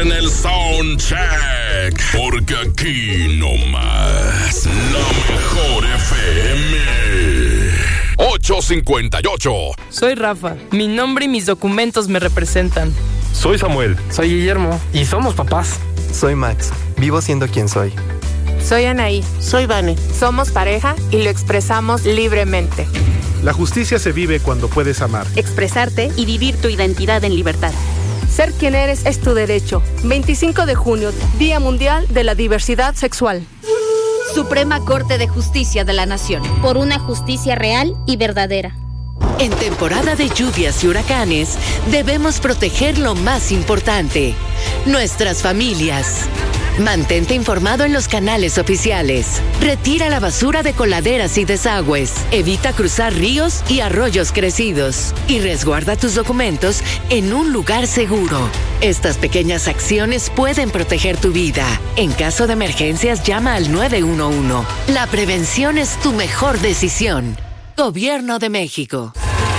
en el Soundcheck, porque aquí nomás la mejor FM 858. Soy Rafa, mi nombre y mis documentos me representan. Soy Samuel. Soy Guillermo y somos papás. Soy Max, vivo siendo quien soy. Soy Anaí. Soy Vane. Somos pareja y lo expresamos libremente. La justicia se vive cuando puedes amar, expresarte y vivir tu identidad en libertad. Ser quien eres es tu derecho. 25 de junio, Día Mundial de la Diversidad Sexual. Suprema Corte de Justicia de la Nación. Por una justicia real y verdadera. En temporada de lluvias y huracanes, debemos proteger lo más importante, nuestras familias. Mantente informado en los canales oficiales. Retira la basura de coladeras y desagües. Evita cruzar ríos y arroyos crecidos. Y resguarda tus documentos en un lugar seguro. Estas pequeñas acciones pueden proteger tu vida. En caso de emergencias, llama al 911. La prevención es tu mejor decisión. Gobierno de México.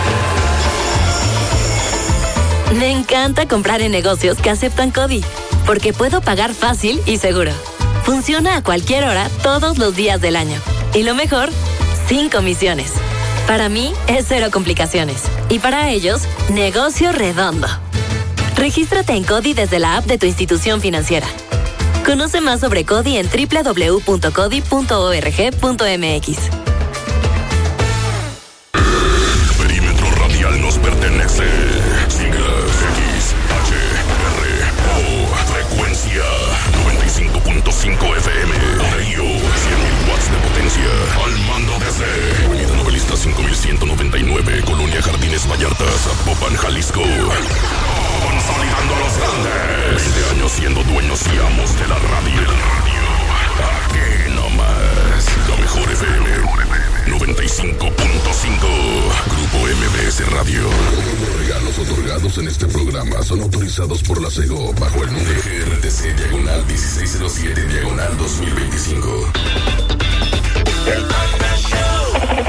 Me encanta comprar en negocios que aceptan CODI, porque puedo pagar fácil y seguro. Funciona a cualquier hora, todos los días del año. Y lo mejor, sin comisiones. Para mí, es cero complicaciones. Y para ellos, negocio redondo. Regístrate en CODI desde la app de tu institución financiera. Conoce más sobre CODI en www.codi.org.mx. Perímetro radial nos pertenece. Siglas XHRO. Frecuencia 95.5 FM. Radio 100.000 watts de potencia. Al mando desde Avenida Novelista 5199, Colonia Jardines Vallarta, Zapopan, Jalisco. Consolidando a los grandes. 20 años siendo dueños y amos de la radio. Aquí nomás. La mejor FM 95.5. Grupo MBS Radio. Los regalos otorgados en este programa son autorizados por la SEGO bajo el número GRTC-1607-2025. El Panda Show.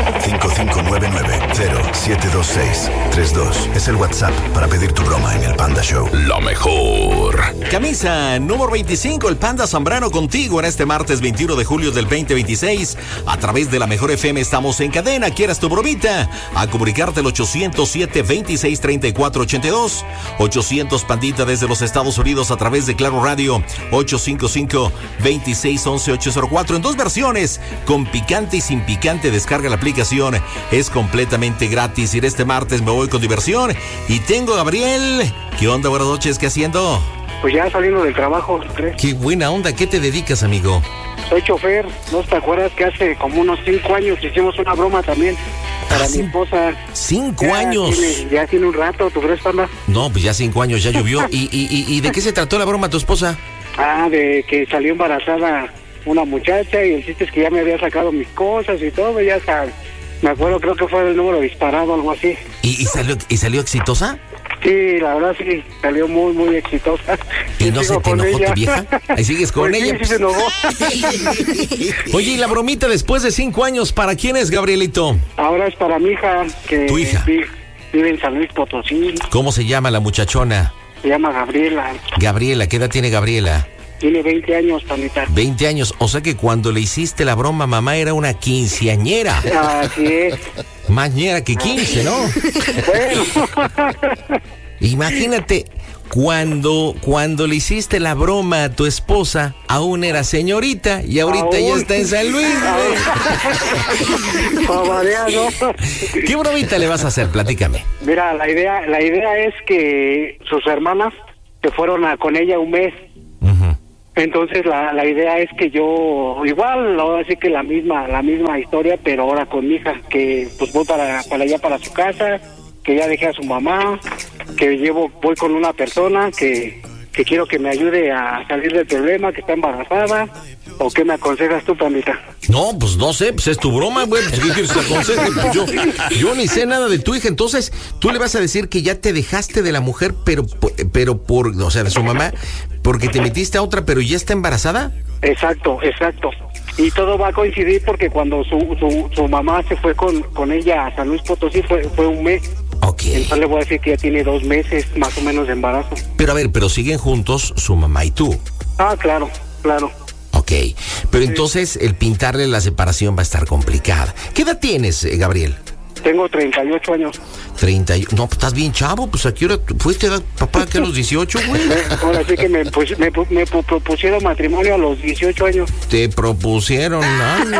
5599-072632 es el WhatsApp para pedir tu broma en el Panda Show. La mejor. Camisa número 25, el Panda Zambrano contigo en este martes 21 de julio del 2026. A través de la mejor FM estamos en cadena. ¿Quieres tu bromita? A comunicarte al 807-2634-82. 800 Pandita desde los Estados Unidos a través de Claro Radio. 855-2611-804 en dos versiones, con picante y sin picante. Descarga la aplicación, es completamente gratis. Y este martes me voy con diversión y tengo a Gabriel. ¿Qué onda? Buenas noches, ¿qué haciendo? Pues ya saliendo del trabajo, ¿crees? Qué buena onda, ¿qué te dedicas, amigo? Soy chofer, ¿no te acuerdas que hace como unos 5 años hicimos una broma también para mi esposa? 5 años. Ya tiene un rato, ¿tú crees, Panda? No, pues ya 5 años, ya llovió. ¿Y de qué se trató la broma tu esposa? De que salió embarazada una muchacha y el chiste es que ya me había sacado mis cosas y todo, ya hasta, me acuerdo, creo que fue el número disparado, algo así. ¿Y salió exitosa? Sí, la verdad sí, salió muy, muy exitosa. ¿Y no se te enojó tu vieja? ¿Ahí sigues con pues ella? Sí, se enojó. Oye, ¿y la bromita después de 5 años, para quién es, Gabrielito? Ahora es para mi hija, que ¿Tu hija? Vive en San Luis Potosí. ¿Cómo se llama la muchachona? Se llama Gabriela. Gabriela, ¿qué edad tiene Gabriela? Tiene 20 años, Pandita. 20 años, o sea que cuando le hiciste la broma, mamá era una quinceañera. Así es. Mañera que 15, ¿no? Bueno. Imagínate, cuando le hiciste la broma a tu esposa, aún era señorita y ahorita ya está en San Luis. ¿Qué bromita le vas a hacer? Platícame. Mira, la idea es que sus hermanas se fueron con ella un mes. Entonces la idea es que yo igual, así que la misma historia, pero ahora con mi hija, que pues voy para allá, para su casa, que ya dejé a su mamá, que voy con una persona que quiero que me ayude a salir del problema, que está embarazada. ¿O qué me aconsejas tú, Pandita? No, pues no sé, pues es tu broma, güey. Pues, ¿qué quieres que te aconseje? Pues yo ni sé nada de tu hija. Entonces, tú le vas a decir que ya te dejaste de la mujer, pero o sea, de su mamá, porque te metiste a otra, pero ya está embarazada. Exacto. Y todo va a coincidir porque cuando su mamá se fue con ella a San Luis Potosí fue un mes. Ok, Ok. Entonces le voy a decir que ya tiene 2 meses más o menos de embarazo. Pero a ver, pero siguen juntos su mamá y tú. Ah, claro. Ok, pero entonces el pintarle la separación va a estar complicada. ¿Qué edad tienes, Gabriel? Tengo 38 años. 30. No, pues estás bien chavo, pues ¿a qué hora fuiste, papá, que a los 18, güey? Ahora sí que me propusieron matrimonio a los 18 años. Te propusieron, ¿no?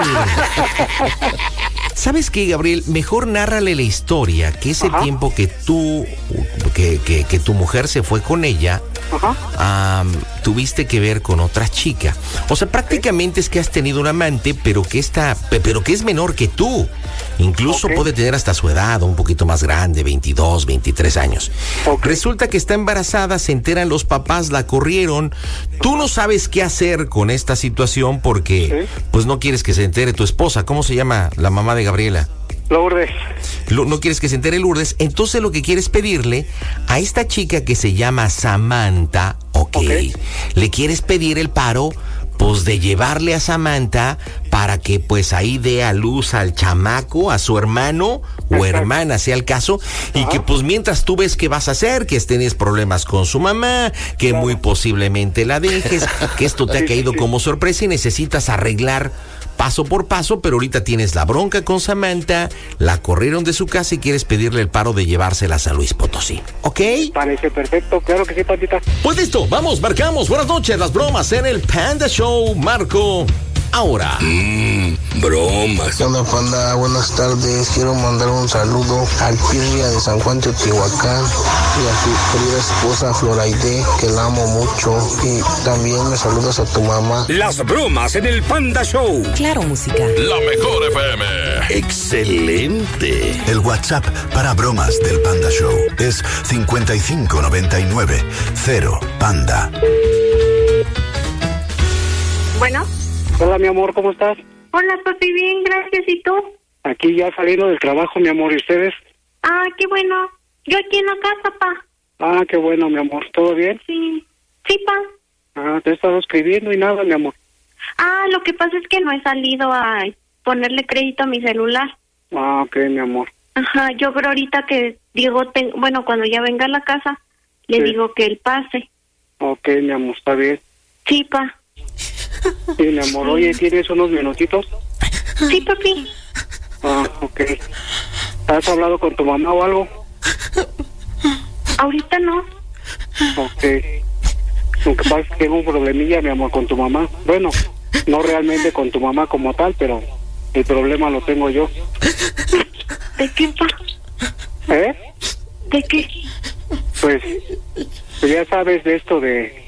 ¿Sabes qué, Gabriel? Mejor nárrale la historia, que ese tiempo que tú, que tu mujer se fue con ella, tuviste que ver con otra chica. O sea, prácticamente es que has tenido un amante, pero que es menor que tú. Incluso puede tener hasta su edad, un poquito más grande, 22, 23 años. Resulta que está embarazada, se enteran los papás, la corrieron. Tú no sabes qué hacer con esta situación porque pues no quieres que se entere tu esposa. ¿Cómo se llama la mamá de Gabriela? Lourdes. No quieres que se entere Lourdes. Entonces lo que quieres pedirle a esta chica que se llama Samantha, le quieres pedir el paro pues de llevarle a Samantha para que pues ahí dé a luz al chamaco, a su hermano o hermana, sea el caso, y que pues mientras tú ves qué vas a hacer, que tienes problemas con su mamá, que muy posiblemente la dejes, que esto te ha caído como sorpresa y necesitas arreglar paso por paso, pero ahorita tienes la bronca con Samantha, la corrieron de su casa y quieres pedirle el paro de llevársela a San Luis Potosí, ¿ok? Parece perfecto, claro que sí, Pandita. Pues listo, vamos, marcamos. Buenas noches, las bromas en el Panda Show, Marco. Ahora. Bromas. ¿Qué onda, Panda? Buenas tardes. Quiero mandar un saludo al Pirria de San Juan Teotihuacán y a su querida esposa Floraide, que la amo mucho. Y también me saludas a tu mamá. Las bromas en el Panda Show. Claro, música. La mejor FM. Excelente. El WhatsApp para bromas del Panda Show es 5599 0 Panda. Bueno. Hola, mi amor, ¿cómo estás? Hola, papi, bien, gracias. ¿Y tú? Aquí ya saliendo del trabajo, mi amor, ¿y ustedes? Ah, qué bueno. Yo aquí en la casa, pa. Ah, qué bueno, mi amor. ¿Todo bien? Sí. Sí, pa. Ah, te he estado escribiendo y nada, mi amor. Ah, lo que pasa es que no he salido a ponerle crédito a mi celular. Ah, ok, mi amor. Ajá, yo creo ahorita que digo, cuando ya venga a la casa, le digo que él pase. Ok, mi amor, está bien. Sí, pa. Sí, mi amor. Oye, ¿tienes unos minutitos? Sí, papi. Ah, ok. ¿Has hablado con tu mamá o algo? Ahorita no. Ok. Lo que pasa es que tengo un problemilla, mi amor, con tu mamá. Bueno, no realmente con tu mamá como tal, pero el problema lo tengo yo. ¿De qué, pa? ¿Eh? ¿De qué? Pues ya sabes de esto de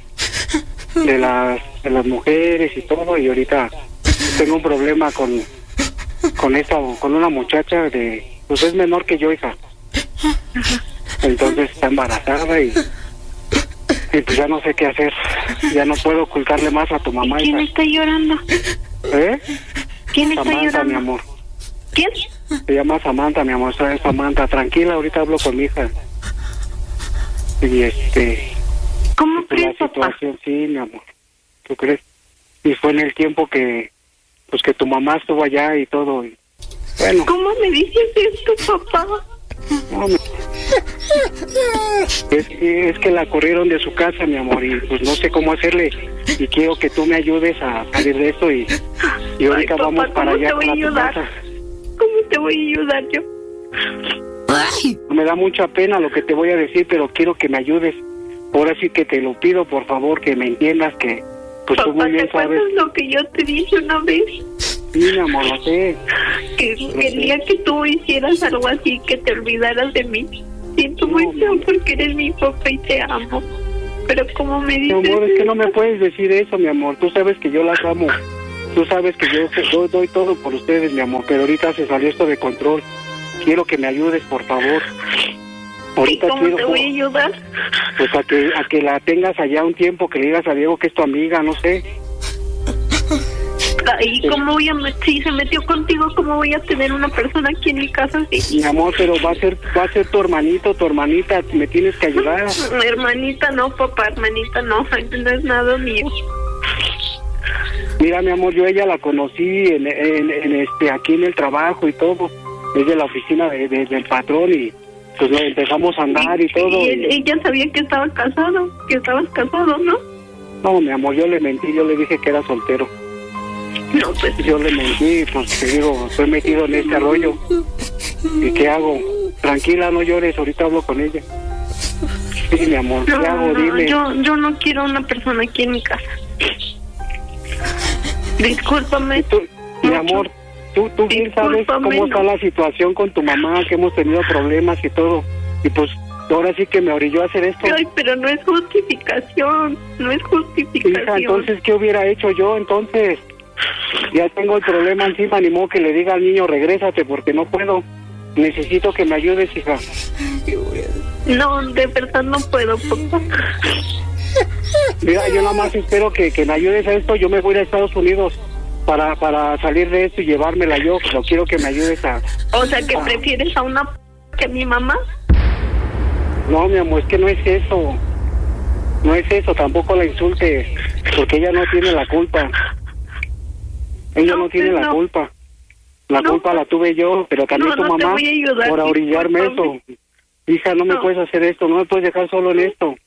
las mujeres y todo, y ahorita tengo un problema con una muchacha pues es menor que yo, hija. Entonces está embarazada y pues ya no sé qué hacer. Ya no puedo ocultarle más a tu mamá. ¿Quién está llorando? ¿Eh? ¿Quién está Samantha, llorando? mi amor. ¿Quién? Se llama Samantha, mi amor. Es Samantha. Tranquila, ahorita hablo con mi hija. Y ¿Cómo crees, papá? Sí, mi amor. ¿Tú crees? Y fue en el tiempo que tu mamá estuvo allá y todo. Y, bueno. ¿Cómo me dices esto, papá? No, es que la corrieron de su casa, mi amor, y pues no sé cómo hacerle. Y quiero que tú me ayudes a salir de esto y ahorita papá, vamos para allá. ¿cómo te voy a ayudar? ¿Cómo te voy a ayudar yo? Ay. Me da mucha pena lo que te voy a decir, pero quiero que me ayudes. Ahora sí que te lo pido, por favor, que me entiendas que pues papá, tú muy bien ¿te acuerdas sabes lo que yo te dije una vez? Sí, mi amor, lo sé. Que el día que tú hicieras algo así, que te olvidaras de mí. Siento muy feo porque eres mi papá y te amo. Pero como me dices... Mi amor, es que no me puedes decir eso, mi amor. Tú sabes que yo las amo. Tú sabes que yo doy todo por ustedes, mi amor. Pero ahorita se salió esto de control. Quiero que me ayudes, por favor. Ahorita ¿Y cómo te voy a ayudar? Pues a que la tengas allá un tiempo, que le digas a Diego que es tu amiga, no sé. ¿Y cómo voy a si se metió contigo, cómo voy a tener una persona aquí en mi casa así? Mi amor, pero va a ser tu hermanito, tu hermanita, me tienes que ayudar. Hermanita no, papá, hermanita no es nada mío. Mira, mi amor, yo a ella la conocí aquí en el trabajo y todo. Es de la oficina del patrón y pues empezamos a andar y todo. Y ella sabía que estaba casado, que estabas casado, ¿no? No, mi amor, yo le mentí, yo le dije que era soltero. No, pues... Yo le mentí, pues te digo, estoy metido en este rollo. ¿Y qué hago? Tranquila, no llores, ahorita hablo con ella. Sí, mi amor, ¿qué hago? Dime. Yo no quiero una persona aquí en mi casa. Discúlpame. Mi amor, tú bien sabes cómo está la situación con tu mamá, que hemos tenido problemas y todo. Y pues ahora sí que me orilló a hacer esto. Ay, pero no es justificación, no es justificación. Hija, entonces, ¿qué hubiera hecho yo entonces? Ya tengo el problema encima, ni modo que le diga al niño, regrésate, porque no puedo. Necesito que me ayudes, hija. No, de verdad no puedo, papá. Mira, yo nada más espero que me ayudes a esto. Yo me voy a Estados Unidos para salir de esto y llevármela yo, pero quiero que me ayudes a... O sea, que prefieres a una que a mi mamá. No, mi amor, es que no es eso. No es eso, tampoco la insultes, porque ella no tiene la culpa. Ella no tiene la culpa. La culpa la tuve yo, pero también tu mamá por orillarme eso. Hija, no me puedes hacer esto, no me puedes dejar solo en esto.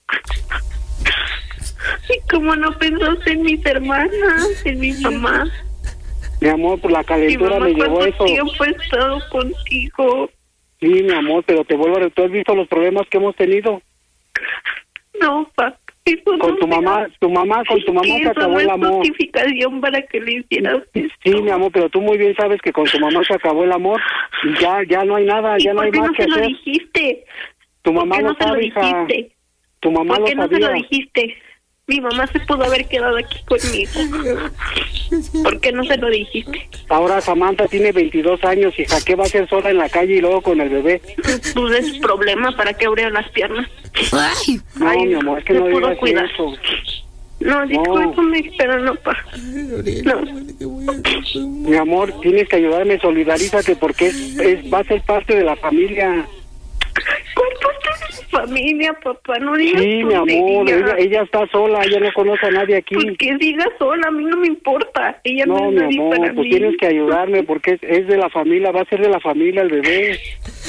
¿Y cómo no pensaste en mis hermanas, en mi mamá? Mi amor, por la calentura me llevó eso. Tiempo he estado contigo. Sí, mi amor, pero te vuelvo a decir, ¿tú has visto los problemas que hemos tenido? No, pa. Con tu mamá se acabó el amor. No es justificación para que le hicieras esto. Sí, mi amor, pero tú muy bien sabes que con tu mamá se acabó el amor y ya no hay nada, ya no hay más que hacer. ¿Por qué no se lo dijiste? Tu mamá lo sabe, hija. Tu mamá lo sabía. ¿Por qué no se lo dijiste? Mi mamá se pudo haber quedado aquí conmigo. ¿Por qué no se lo dijiste? Ahora Samantha tiene 22 años, hija. ¿Qué va a hacer sola en la calle y luego con el bebé? Pues es problema para que abra las piernas. No, mi amor, es que no digas eso. No, discúlpame, pero no, pa. No. Mi amor, tienes que ayudarme, solidarízate, porque va a ser parte de la familia. ¿Cuál parte de su familia, papá? No digas. Sí, mi amor, ella está sola, ella no conoce a nadie aquí. Pues que siga sola, a mí no me importa. Ella no es mi nadie amor, para pues mí. tienes que ayudarme, porque es de la familia, va a ser de la familia el bebé.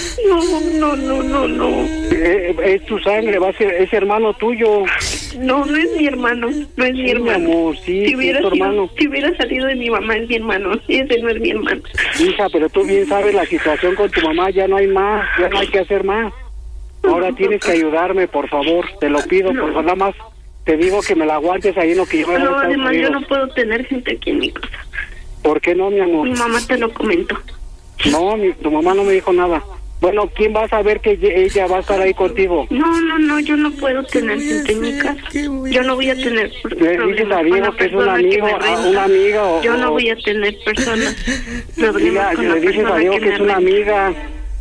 No. Es tu sangre, va a ser, es hermano tuyo. No es mi hermano, no es mi hermano. Mi amor, sí, si hubiera es tu hermano. Si hubiera salido de mi mamá, es mi hermano. Ese no es mi hermano. Hija, pero tú bien sabes la situación con tu mamá, ya no hay más, ya no hay que hacer más. Ahora tienes que ayudarme, por favor, te lo pido, por favor, nada más te digo que me la aguantes ahí en lo que yo me voy a Estados además Unidos. yo no puedo tener gente aquí en mi casa. ¿Por qué no, mi amor? Mi mamá te lo comentó. No, tu mamá no me dijo nada. Bueno, ¿quién va a saber que ella va a estar ahí contigo? No, yo no puedo tener gente en mi casa. Yo no voy a tener dices a Diego que es un amigo, una amiga o... Yo no voy a tener personas problemas con la le dices a Diego que es una amiga,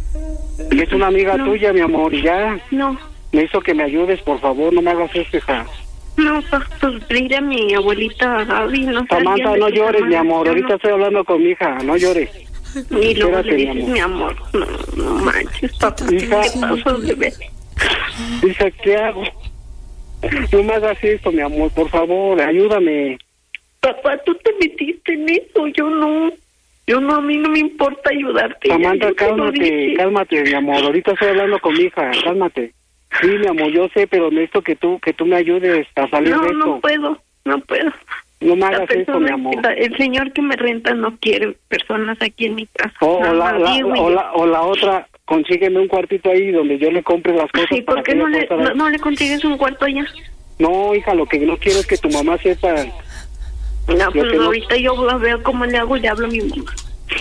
que es una amiga tuya, mi amor, y ya. No. Necesito que me ayudes, por favor, no me hagas esto, hija. No, pues dile a mi abuelita Gaby, no sé. Samantha, no llores, mi amor, ahorita estoy hablando con mi hija, no llores. Y luego le dices, mi amor, no manches, papá, hija, ¿qué pasó, bebé? Hija, ¿qué hago? No me hagas esto, mi amor, por favor, ayúdame. Papá, tú te metiste en eso, yo no, a mí no me importa ayudarte. Samantha, cálmate, mi amor, ahorita estoy hablando con mi hija, cálmate. Sí, mi amor, yo sé, pero necesito que tú me ayudes a salir de esto. No puedo. No me hagas esto, mi amor. El señor que me renta no quiere personas aquí en mi casa. O la otra, consígueme un cuartito ahí donde yo le compre las cosas. ¿Y por qué no le consigues un cuarto allá? No, hija, lo que no quiero es que tu mamá sepa. No, pues ahorita yo veo cómo le hago y le hablo a mi mamá.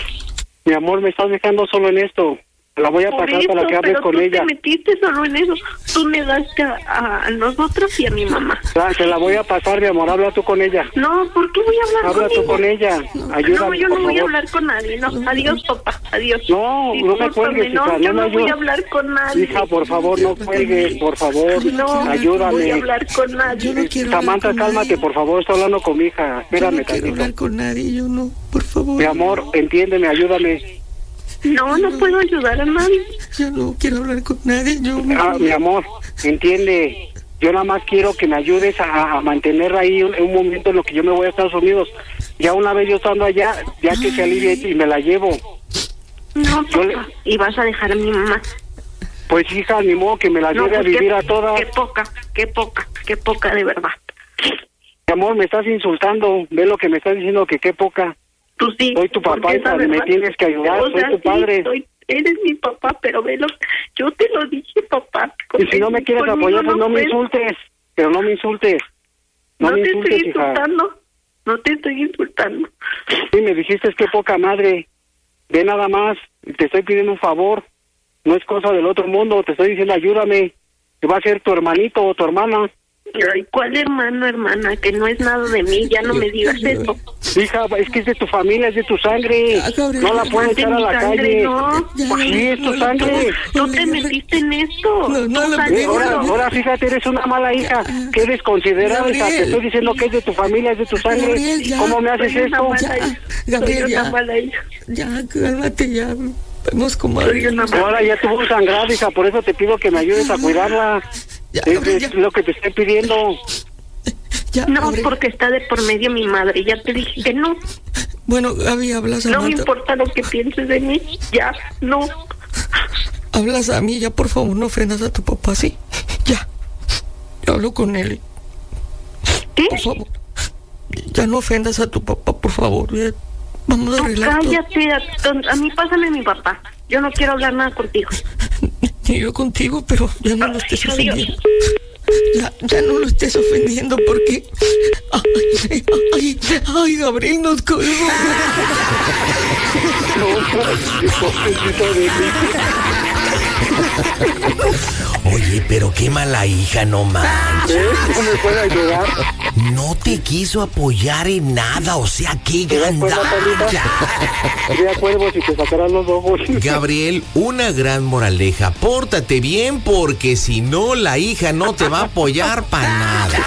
Mi amor, me estás dejando solo en esto. La voy a pasar para que hables con ella. Pero tú te metiste solo en eso. Tú negaste a nosotros y a mi mamá. Te la voy a pasar, mi amor. Habla tú con ella. No, ¿por qué voy a hablar con ella? Habla tú con ella. Ayúdame, no, yo no por voy favor. a hablar con nadie. No, adiós, papá. Adiós. No me cuelgues, hija. Yo no no voy a hablar con nadie. Hija, por favor, no cuelgues, por favor. No, ayúdame. No voy a hablar con nadie. Yo no quiero Samantha, cálmate, por favor. Estoy hablando con mi hija. Espérame, yo no quiero hablar con nadie, yo no, por favor. Mi amor, entiéndeme, ayúdame. No puedo ayudar a nadie. Yo no quiero hablar con nadie, mi amor, entiende. Yo nada más quiero que me ayudes a mantener ahí un momento en lo que yo me voy a Estados Unidos. Ya una vez yo estando allá, ya que se alivie y me la llevo. No, papá. Y vas a dejar a mi mamá. Pues hija, ni modo que me la lleve a vivir a todas. Qué poca, de verdad. Mi amor, me estás insultando. Ve lo que me estás diciendo, que qué poca. Tú sí. Soy tu papá y me tienes que ayudar, soy tu padre. Eres mi papá, pero yo te lo dije, papá. Y si no me quieres apoyar, pues no me insultes. Pero no me insultes. No me insultes, te estoy insultando. No te estoy insultando. Sí, me dijiste qué poca madre. Ve nada más, te estoy pidiendo un favor. No es cosa del otro mundo, te estoy diciendo ayúdame. Que va a ser tu hermanito o tu hermana. Ay, ¿cuál hermana? Que no es nada de mí, ya no me digas eso. Hija, es que es de tu familia, es de tu sangre. No la puedes echar a la calle. No. Sí, es tu sangre. Tú te metiste en esto. Ahora fíjate, eres una mala hija. Que eres considerada, hija. Te estoy diciendo que es de tu familia, es de tu sangre. ¿Cómo me haces esto? Gabriel, ya, cálmate, ya. Vemos como... Ahora ya tuvo sangrado, hija, por eso te pido que me ayudes a cuidarla. Es lo que te estoy pidiendo. No, porque está de por medio mi madre, ya te dije que no. Bueno, Gaby, hablas a No me importa lo que pienses de mí, ya, no. Hablas a mí, ya, por favor, no ofendas a tu papá, ¿sí? Ya. Yo hablo con él. ¿Qué? Por favor. Ya no ofendas a tu papá, por favor. Ya. Vamos a arreglar cállate, a mí pásame a mi papá. Yo no quiero hablar nada contigo. Ni yo contigo, pero ya no lo estés ofendiendo. Ya no lo estés ofendiendo porque... Ay, Gabriel, nos colgó. Oye, pero qué mala hija, no manches. ¿Cómo me puede ayudar? No te quiso apoyar en nada, o sea, qué gandalla. Sería cuervos y te sacarán los ojos. Gabriel, una gran moraleja. Pórtate bien porque si no, la hija no te va a apoyar para nada.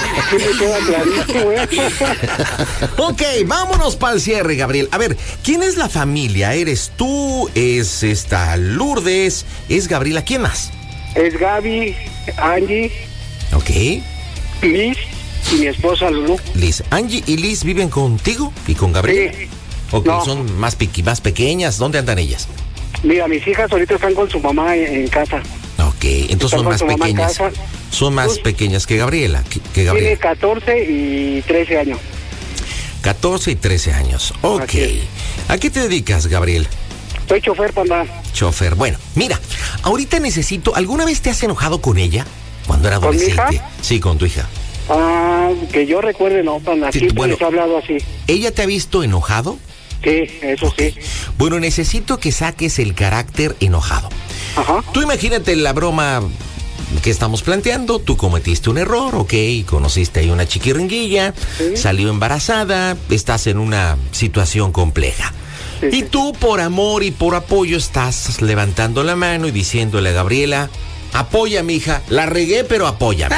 Ok, vámonos para el cierre, Gabriel. A ver, ¿quién es la familia? ¿Eres tú? ¿Es esta Lourdes? ¿Es Gabriela? ¿Quién más? Es Gaby, Angie. Ok. Liz y mi esposa Lulú. Liz. ¿Angie y Liz viven contigo y con Gabriela? Sí. Ok, no. Son más pequeñas. ¿Dónde andan ellas? Mira, mis hijas ahorita están con su mamá en casa. Ok, entonces son más pequeñas. Son más pequeñas que Gabriela. Que Gabriela. Tiene 14 y 13 años. 14 y 13 años. Ok. ¿A qué te dedicas, Gabriel? Soy chofer, panda. Chofer. Bueno, mira, ahorita necesito... ¿Alguna vez te has enojado con ella? Cuando era adolescente. ¿Con mi hija? Sí, con tu hija. Que yo recuerde, no, panda. Sí, siempre les he hablado así. ¿Ella te ha visto enojado? Sí, eso sí. Bueno, necesito que saques el carácter enojado. Ajá. Tú imagínate la broma que estamos planteando. Tú cometiste un error, ok, conociste ahí una chiquiringuilla, salió embarazada, estás en una situación compleja. Y tú, por amor y por apoyo, estás levantando la mano y diciéndole a Gabriela: apoya, mija, la regué, pero apóyame.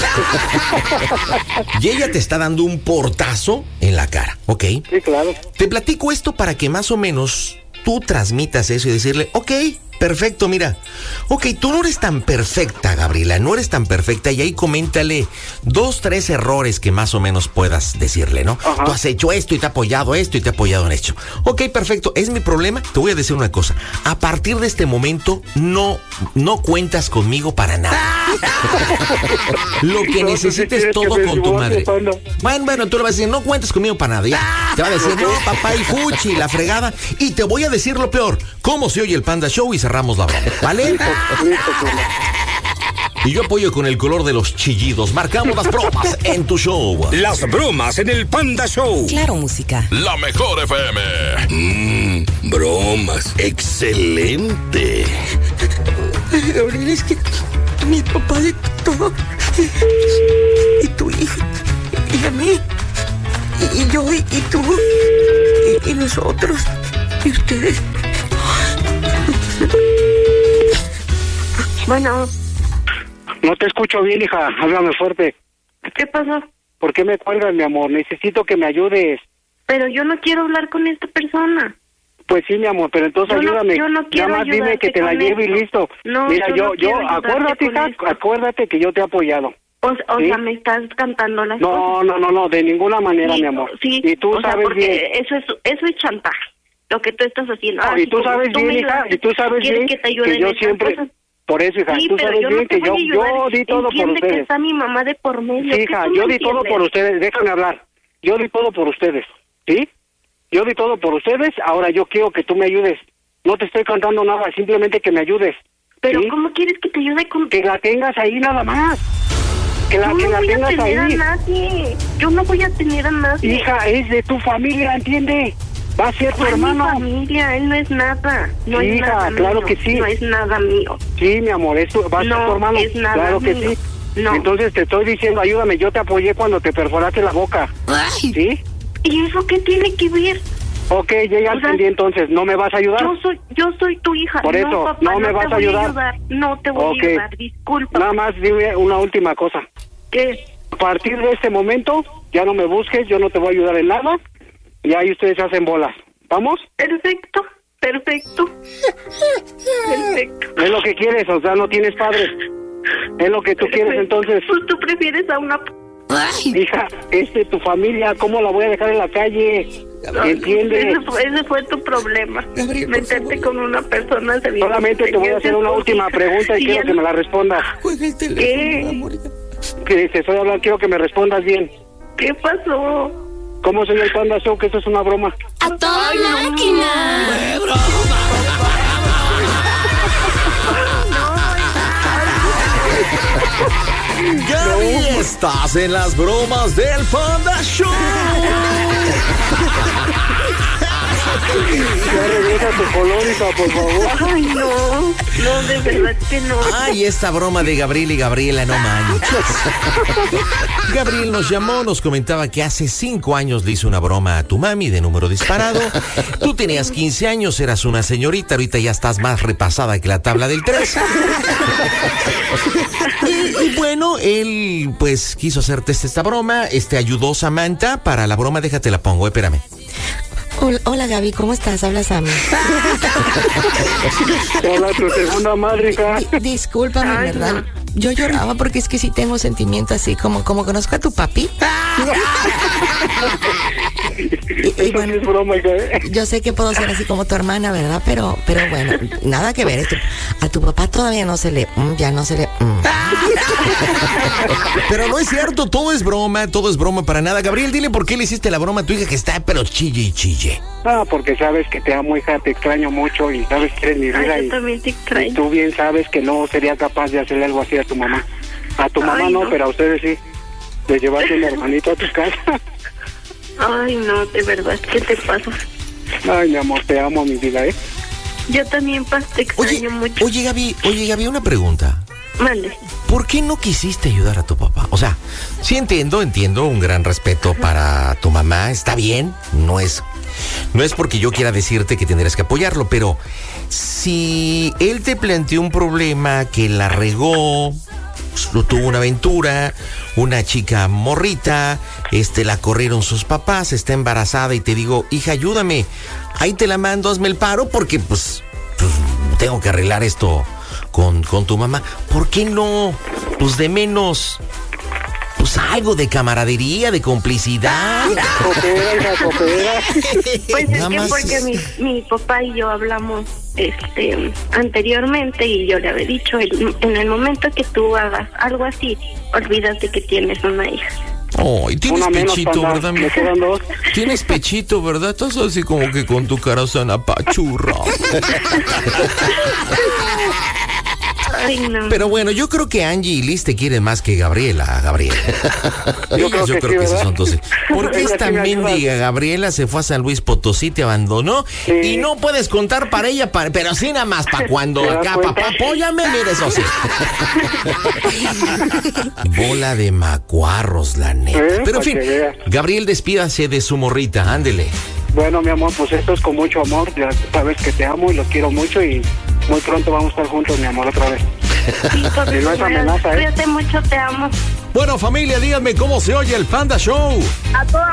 Y ella te está dando un portazo en la cara, ¿ok? Sí, claro. Te platico esto para que más o menos tú transmitas eso y decirle: ok, perfecto, mira. Ok, tú no eres tan perfecta, Gabriela, no eres tan perfecta. Y ahí coméntale 2, 3 errores que más o menos puedas decirle, ¿no? Ajá. Tú has hecho esto y te he apoyado esto y te he apoyado en esto. Ok, perfecto, es mi problema. Te voy a decir una cosa: a partir de este momento no cuentas conmigo para nada. Lo que necesites todo con tu madre. Bueno, tú le vas a decir: no cuentas conmigo para nada. Ya. Te va a decir: no, papá, y fuchi, la fregada. Y te voy a decir lo peor: cómo se oye el Panda Show, y cerramos la broma, ¿vale? Y yo apoyo con el color de los chillidos. Marcamos las bromas en tu show. Las bromas en el Panda Show. Claro, música. La mejor FM. Bromas. Excelente. Ay, Gabriel, es que mi papá de todo. Y tu hija. Y a mí. Y yo, y tú. Y nosotros. Y ustedes. Bueno. No te escucho bien, hija. Háblame fuerte. ¿Qué pasó? ¿Por qué me cuelgas, mi amor? Necesito que me ayudes. Pero yo no quiero hablar con esta persona. Pues sí, mi amor, pero entonces ayúdame. Yo no quiero. Nada más dime que te la lleve y listo. No, mira, yo acuérdate, hija, acuérdate que yo te he apoyado. O sea, me estás cantando las cosas. No, de ninguna manera, sí, mi amor. Sí, y tú sabes bien. Eso es chantaje, lo que tú estás haciendo. Y tú sabes bien, hija, y tú sabes bien que yo siempre... Por eso, hija, Sí, tú pero sabes yo bien no te que voy a yo ayudar. di todo por Entiende que ustedes. está mi mamá de por medio. Sí, ¿Qué hija, tú yo no di todo entiendes? por ustedes, déjame hablar. Yo di todo por ustedes, ¿sí? Yo di todo por ustedes, ahora yo quiero que tú me ayudes. No te estoy contando nada, simplemente que me ayudes. Pero ¿sí? ¿cómo quieres que te ayude con...? Que la tengas ahí nada más. Que la Yo no voy a tengas tener a ahí. nadie. Yo no voy a tener a nadie. Hija, es de tu familia, ¿entiende? Va a ser tu Es hermano. mi familia, él no es nada. No Sí, es hija, nada claro mío. que sí. No es nada mío. Sí, mi amor, esto va a ser No, tu hermano. es nada claro que mío. sí. No. Entonces te estoy diciendo, ayúdame, yo te apoyé cuando te perforaste la boca. Ay. ¿Sí? ¿Y eso qué tiene que ver? Ok, llega al día entonces, ¿no me vas a ayudar? Yo soy tu hija. Por eso, no, papá, no me vas te a voy ayudar. No te voy Ok. a ayudar, disculpa. Nada más dime una última cosa. ¿Qué? A partir de este momento, ya no me busques, yo no te voy a ayudar en nada. Y ahí ustedes se hacen bolas. ¿Vamos? Perfecto. Perfecto. Es lo que quieres, o sea, no tienes padre. Es lo que tú quieres, entonces. Pues tú prefieres a una... Hija, tu familia, ¿cómo la voy a dejar en la calle? ¿Entiendes? Ese fue tu problema. Meterte con una persona... Solamente te voy a hacer una última pregunta y quiero que me la respondas. ¿Qué? Que te estoy hablando, quiero que me respondas bien. ¿Qué pasó? ¿Cómo soy el Panda Show? Que esto es una broma. ¡A toda máquina! Gaby, estás en las bromas del Panda Show. Ya regresa tu colórica, por favor. Ay, no, de verdad que no. Ay, esta broma de Gabriel y Gabriela, no manches. Gabriel nos llamó, nos comentaba que hace 5 años le hizo una broma a tu mami de número disparado. Tú tenías 15 años, eras una señorita, ahorita ya estás más repasada que la tabla del 3. Y bueno, él pues quiso hacerte esta broma, ayudó Samantha para la broma, déjate la pongo, espérame. Hola Gaby, ¿cómo estás? Habla Sammy. Hola, tu segunda madre, hija. Discúlpame, ¿verdad? No. Yo lloraba porque es que sí tengo sentimiento así, como conozco a tu papi. y bueno, es broma, hija. Yo sé que puedo ser así como tu hermana, ¿verdad? Pero bueno, nada que ver. A tu papá todavía no se le... ya no se le... Pero no es cierto, todo es broma para nada. Gabriel, dile por qué le hiciste la broma a tu hija que está pero chille y chille. Ah, porque sabes que te amo, hija, te extraño mucho y sabes que eres mi vida. Ay, yo también te extraño. Y tú bien sabes que no sería capaz de hacerle algo así a tu mamá. A tu mamá Ay, no, pero a ustedes sí. De llevarte un hermanito a tu casa. Ay, no, de verdad, ¿qué te pasa? Ay, mi amor, te amo, mi vida, ¿eh? Yo también, te extraño mucho. Oye, Gaby, una pregunta. Mande. ¿Por qué no quisiste ayudar a tu papá? O sea, sí entiendo, un gran respeto para tu mamá, está bien, no es porque yo quiera decirte que tendrías que apoyarlo, pero si él te planteó un problema que la regó, tuvo una aventura, una chica morrita, la corrieron sus papás, está embarazada y te digo, hija, ayúdame, ahí te la mando, hazme el paro porque pues tengo que arreglar esto con tu mamá. ¿Por qué no? Pues de menos, pues algo de camaradería, de complicidad. Coopera. Pues es que porque mi papá y yo hablamos anteriormente y yo le había dicho, en el momento que tú hagas algo así, olvídate que tienes una hija. Oh, y tienes pechito, ¿verdad? Me quedan 2. Tienes pechito, ¿verdad? Estás así como que con tu cara sana pachurra. Ay, no. Pero bueno, yo creo que Angie y Liz te quieren más que Gabriela. Yo creo que esos son dos. Porque esta mendiga Gabriela se fue a San Luis Potosí, te abandonó y no puedes contar para ella, pero sí nada más para cuando acá, papá, apóyame, mire eso sí. Bola de macuarros, la neta. Pero en fin, Gabriel, despídase de su morrita, ándele. Bueno, mi amor, pues esto es con mucho amor, ya sabes que te amo y los quiero mucho y muy pronto vamos a estar juntos, mi amor, otra vez. Sí, y no es amenaza, cuídate mucho, te amo. Bueno, familia, díganme cómo se oye el Panda Show. A toda